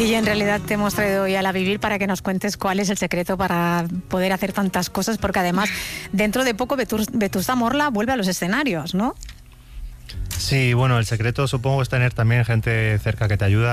Guille, en realidad te hemos traído hoy a La Vivir para que nos cuentes cuál es el secreto para poder hacer tantas cosas, porque además dentro de poco Vetusta Morla vuelve a los escenarios, ¿no? Sí, bueno, el secreto supongo es tener también gente cerca que te ayuda